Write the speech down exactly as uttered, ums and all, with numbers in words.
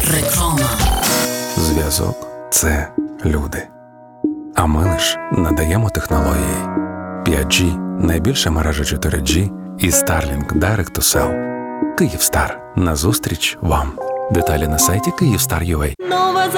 Реклама. Зв'язок – це люди. А ми лиш надаємо технології. п'ять джі – найбільша мережа чотири джі і Starlink Direct to Cell. Київстар. Назустріч вам. Деталі на сайті Київстар.ua.